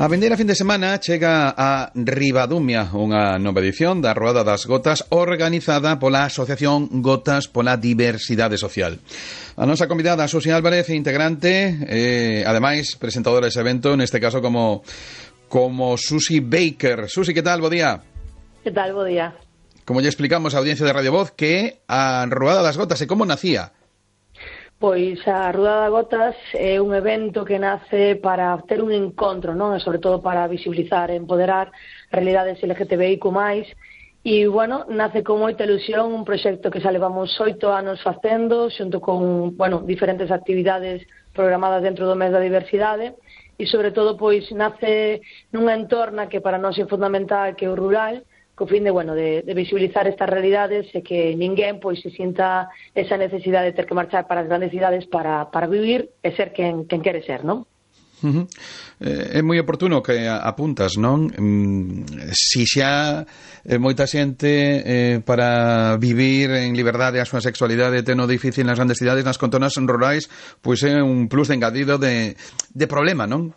A vindeira fin de semana chega a Ribadumia unha nova edición da Ruada das Gotas organizada pola Asociación Gotas pola Diversidade Social. A nosa convidada Susi Álvarez, integrante, ademais presentadora dese evento, neste caso como Susi Baker. Susi, que tal? Bo día. Que tal? Bo día. Como lle explicamos a audiencia de Radio Voz, que a Ruada das Gotas e como nacía? Pois a Ruada das Gotas é un evento que nace para ter un encontro, non? E sobre todo para visibilizar e empoderar realidades LGTBIQ+, e, bueno, nace con moita ilusión un proxecto que xa levamos 8 anos facendo, xunto con, bueno, diferentes actividades programadas dentro do mes da diversidade, e sobre todo, pois, nace nunha entorna que para nós é fundamental, que é o rural, co fin de, bueno, de visibilizar estas realidades e que ninguén pois se sinta esa necesidade de ter que marchar para as grandes cidades para vivir e ser quen quere ser, non? É moi oportuno que apuntas, non? Si xa moita xente para vivir en liberdade a súa sexualidade teno difícil nas grandes cidades, nas contornas rurais, pois é un plus de engadido de problema, non?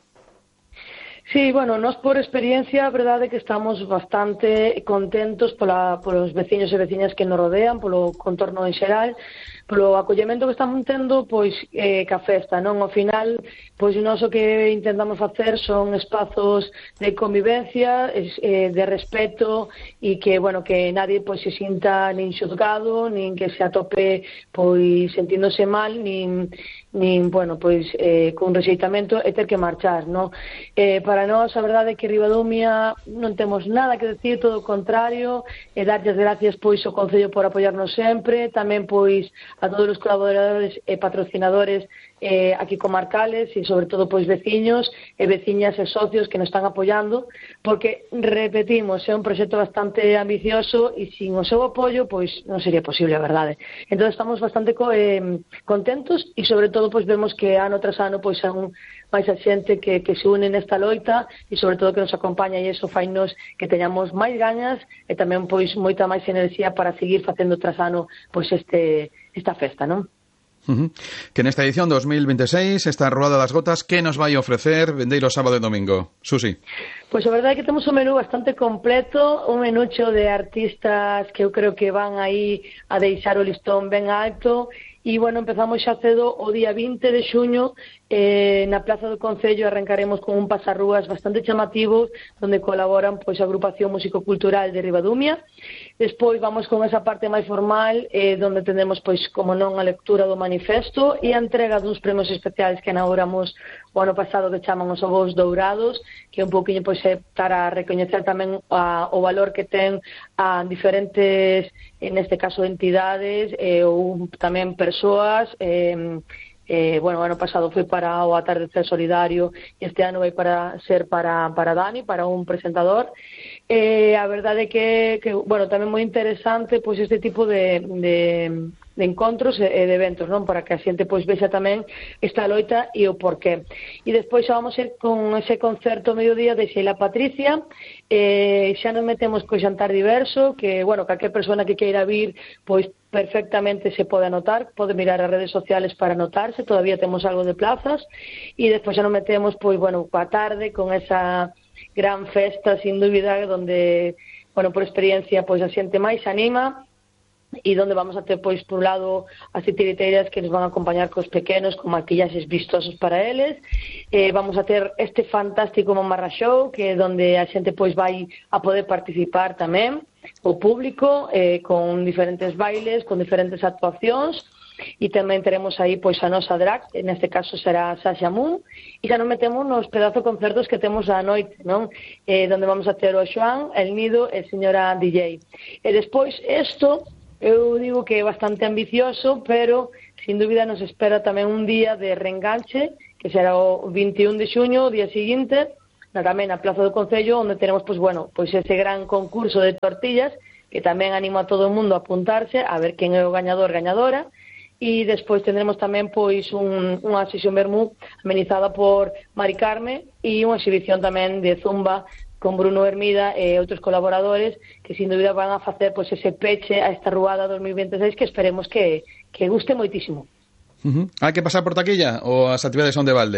Sí, bueno, nós por experiencia, a verdade é que estamos bastante contentos polos veciños e veciñas que nos rodean, polo contorno en xeral, polo acollemento que estamos tendo, pois, ca festa, non? Ao final, pois, nós o que intentamos facer son espazos de convivencia, de respeto, e que, bueno, que nadie, pois, se sinta nin xuzgado, nin que se atope, pois, sentíndose mal, nin bueno, pois, con rexeitamento e ter que marchar, non? Para nós, a verdade é que Ribadumia non temos nada que decir, todo o contrario, e darlles gracias, pois, ao Concello por apoiarnos sempre, tamén, pois, a todos os colaboradores e patrocinadores aquí comarcales e, sobre todo, pois, veciños e veciñas e socios que nos están apoiando, porque, repetimos, é un proxecto bastante ambicioso e sin o seu apoio, pois, non sería posible, a verdade. Entón, estamos bastante contentos e, sobre todo, pois, vemos que ano tras ano, pois, son máis a xente que se une nesta loita e, sobre todo, que nos acompaña, e iso fainos que teñamos máis gañas e tamén, pois, moita máis enerxía para seguir facendo tras ano, pois, esta festa, non? Que nesta edición 2026, esta Ruada das Gotas, que nos vai ofrecer vendeiro sábado e domingo? Susi. Pois a verdade é que temos un menú bastante completo, un menucho de artistas que eu creo que van aí a deixar o listón ben alto. E, bueno, empezamos xa cedo o día 20 de xuño na Plaza do Concello. Arrancaremos con un pasarrúas bastante chamativo onde colaboran, pois, a agrupación músico-cultural de Ribadumia. Despois vamos con esa parte máis formal onde tendremos, pois, como non, a lectura do manifesto e a entrega duns premios especiais que inauguramos o ano pasado, que chaman os Ovos Dourados, que é un pouquinho, pois, para recoñecer tamén o valor que ten a diferentes, neste caso, entidades ou tamén persoas. Bueno, o ano pasado foi para o Atardecer Solidario e este ano vai para ser para Dani, para un presentador. A verdade é que, bueno, tamén moi interesante, pois, este tipo de encontros e de eventos, non? Para que a xente, pois, vexa tamén esta loita e o porqué. E despois xa vamos ir con ese concerto mediodía de Sheila Patricia. Xa nos metemos co xantar diverso, que, bueno, calquer persona que queira vir, pois, perfectamente se pode anotar, pode mirar as redes sociales para anotarse, todavía temos algo de plazas, e despois xa nos metemos, pois, bueno, coa tarde con esa gran festa, sin dúbida, donde, bueno, por experiencia, pois, a xente máis anima, e donde vamos a ter, pois, por un lado, as titiriteiras que nos van a acompañar cos pequenos, con maquillaxes vistosos para eles. Vamos a ter este fantástico Mamarra Show, que é donde a xente, pois, vai a poder participar tamén, o público, con diferentes bailes, con diferentes actuacións, e tamén teremos aí, pois, a nosa drag, neste caso será Sasha Moon, e xa nos metemos nos pedazos concertos que temos a noite, non? Donde vamos a ter o Xoan, El Nido e señora DJ. E despois, isto, eu digo que é bastante ambicioso, pero, sin dúbida, nos espera tamén un día de reenganche, que será o 21 de xuño, o día seguinte, tamén na Plaza do Concello, onde tenemos, pois, bueno, pois, ese gran concurso de tortillas, que tamén animo a todo o mundo a apuntarse, a ver quen é o gañador, gañadora. E despois tendremos tamén, pois, unha sesión vermú amenizada por Mari Carme e unha exhibición tamén de zumba con Bruno Hermida e outros colaboradores que, sin dúbida, van a facer, pois, ese peche a esta Ruada 2026 que esperemos que guste moitísimo. Hai que pasar por taquilla ou as actividades son de balde?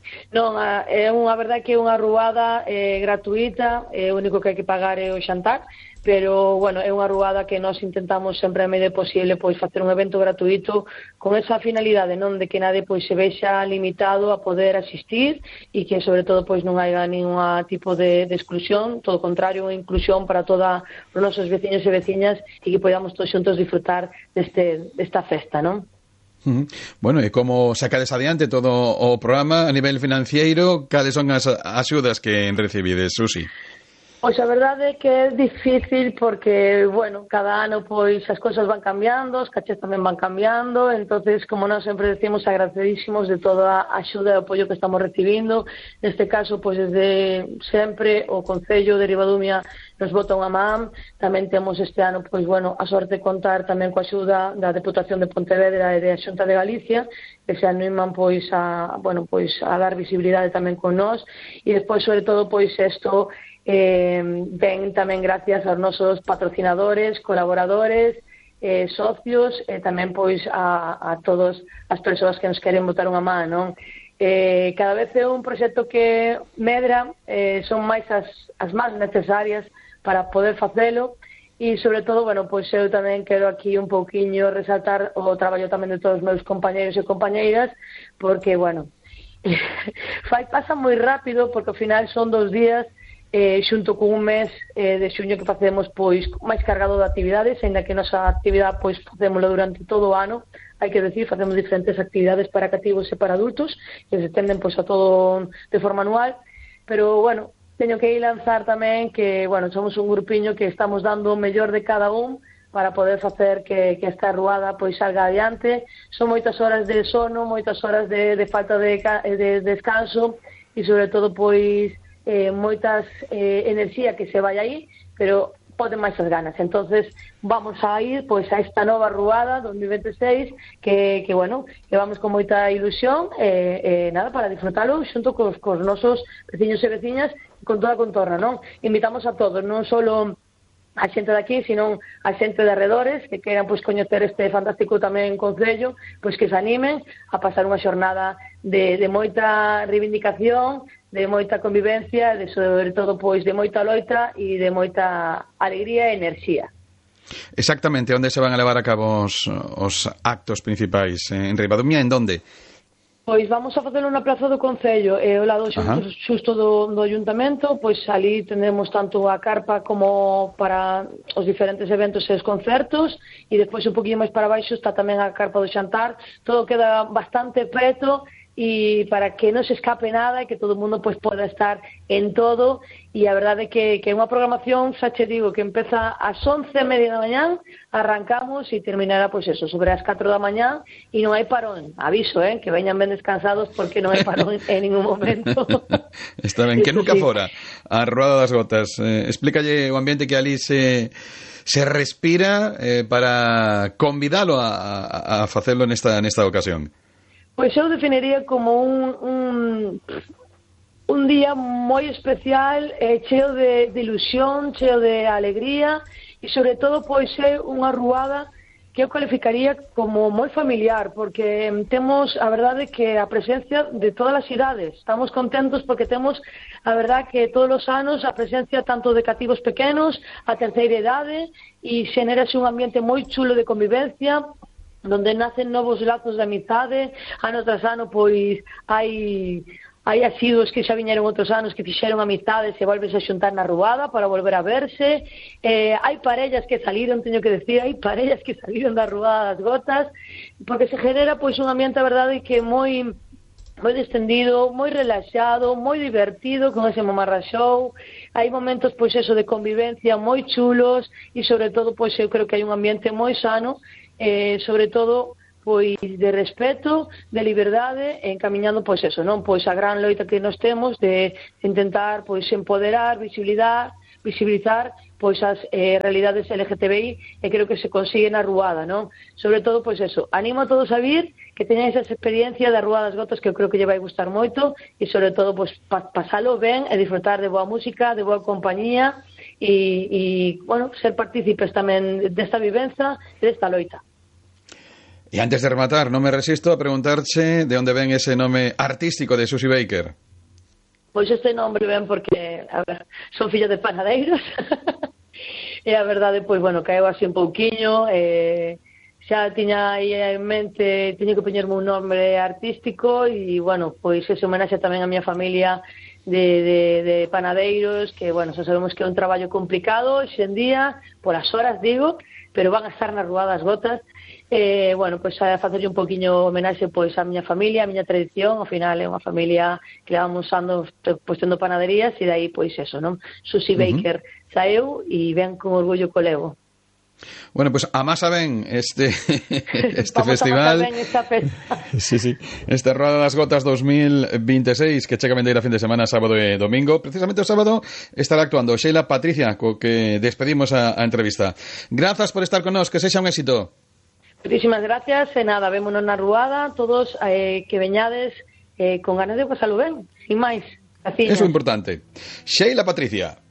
Non, é unha verdade que é unha ruada gratuita, o único que hai que pagar é o xantar, pero, bueno, é unha ruada que nós intentamos sempre a medida posible pois facer un evento gratuito con esa finalidade, non de que nadie pois se vexa limitado a poder asistir e que, sobre todo, pois non haiga ningún tipo de exclusión, todo o contrario, unha inclusión para todos os nosos veciños e veciñas e que podamos todos xuntos disfrutar desta festa, non? Bueno, e como sacades adiante todo o programa a nivel financiero, cales son as axudas que recibides, Susi? Pois a verdade é que é difícil porque, bueno, cada ano pois as cousas van cambiando, os cachés tamén van cambiando, entonces, como nós sempre decimos, agradecedísimos de toda a axuda e o apoio que estamos recibindo. Neste caso, pois desde sempre o Concello de Ribadumia nos bota unha man. Tamén temos este ano, pois, bueno, a sorte de contar tamén coa axuda da Deputación de Pontevedra e da Xunta de Galicia, que se animan pois a dar visibilidade tamén con nós, e despois, sobre todo, pois isto ven tamén gracias aos nosos patrocinadores, colaboradores, socios, e tamén pois a todas as persoas que nos queren botar unha man, non? Cada vez é un proxecto que medra, son máis as máis necesarias para poder facelo, e sobre todo, bueno, pois eu tamén quero aquí un pouquiño resaltar o traballo tamén de todos os meus compañeiros e compañeiras, porque, bueno, pasa moi rápido, porque ao final son 2 días xunto con un mes de xuño que facemos pois máis cargado de actividades, ainda que a nosa actividade pois facémoslo durante todo o ano, hai que decir, facemos diferentes actividades para cativos e para adultos que se tenden pois a todo de forma anual, pero bueno, teño que ir lanzar tamén que, bueno, somos un grupiño que estamos dando o mellor de cada un para poder facer que esta ruada pois salga adiante. Son moitas horas de sono, moitas horas de falta de descanso e sobre todo pois moitas enerxía que se vai aí, pero poden máis as ganas. Entonces vamos a ir pois a esta nova ruada 2026 que bueno, que vamos con moita ilusión nada, para disfrutalo xunto cos nosos veciños e veciñas con toda a contorna, non? Invitamos a todos, non só a xente de aquí, sino a xente de arredores que queiran pois coñecer este fantástico tamén concello, pois que se animen a pasar unha xornada de moita reivindicación, de moita convivencia, de sobre todo pois de moita loita e de moita alegría e enerxía. Exactamente, onde se van a levar a cabo os actos principais? En Ribadumia, en donde? Pois vamos a facelo na Praza do Concello, ao lado xusto do Ayuntamento, pois ali tendremos tanto a carpa como para os diferentes eventos e os concertos, e despois un poquinho máis para baixo está tamén a carpa do xantar, todo queda bastante preto, e para que non se escape nada e que todo o mundo pois poda estar en todo, e a verdade é que é unha programación, xa che digo, que empeza ás 11:30 da mañán, arrancamos e terminará pois eso, sobre as 4 da mañán, e non hai parón, aviso, que veñan ben descansados porque non hai parón en ningún momento. Está ben, que nunca fora a Ruada das Gotas. Explícalle o ambiente que ali se respira para convidalo a facelo nesta ocasión. Pois eu definiría como un día moi especial, cheo de ilusión, cheo de alegría e, sobre todo, pois é unha ruada que eu cualificaría como moi familiar, porque temos, a verdade, que a presencia de todas as idades. Estamos contentos porque temos, a verdade, que todos os anos a presencia tanto de cativos pequenos, a terceira idade, e xenérase un ambiente moi chulo de convivencia, donde nacen novos lazos de amizade. Ano tras ano pois hai asiduos que xa viñeron outros anos que fixeron amizades e volves a xuntar na ruada para volver a verse. Hai parellas que saliron, teño que decir, hai parellas que saliron da Ruada das Gotas, porque se genera pois un ambiente, a verdade, que moi distendido, moi relaxado, moi divertido con ese mamarra show. Hai momentos pois eso de convivencia moi chulos e sobre todo pois eu creo que hai un ambiente moi sano, sobre todo pois de respeto, de liberdade, encamiñando pois eso, non? Pois a gran loita que nos temos de intentar pois empoderar, visibilizar pois as realidades LGTBI, e creo que se consigue na Ruada, non? Sobre todo pois eso, animo a todos a vir, que teñáis esa experiencia da Ruada das Gotas que eu creo que lle vai gustar moito, e sobre todo pois pasalo ben e disfrutar de boa música, de boa compañía e bueno, ser partícipes tamén desta vivenza e desta loita. E antes de rematar, non me resisto a preguntarche de onde ven ese nome artístico de Susi Baker. Pois este nombre ven porque, a ver, son filla de panadeiros. E a verdade, pois, bueno, caeu así un pouquiño, xa tiña aí en mente, tiña que poñerme un nome artístico e, bueno, pois ese homenaxe tamén a miña familia de panadeiros, que, bueno, xa sabemos que é un traballo complicado hoxe en día, por as horas, digo, pero van a estar na Rúa das Gotas. Bueno, pois a facerlle un poquinho homenaxe pois a miña familia, a miña tradición, ao final é unha familia que levamos anos pois tendo panaderías e dai pois eso, non? Susi Baker saeu e ven con orgullo co levo. Bueno, pues amasa ben este Vamos festival. Ben esta festa. Sí. Esta Roda das Gotas 2026 que chega vendeira fin de semana, sábado e domingo. Precisamente o sábado estará actuando Sheila Patricia, co que despedimos a entrevista. Grazas por estar con nós, que sexa un éxito. Muchísimas gracias, e nada, vémonos na ruada, todos que veñades con ganas de pasalo ben, sin máis. Eso é importante. Sheila Patricia.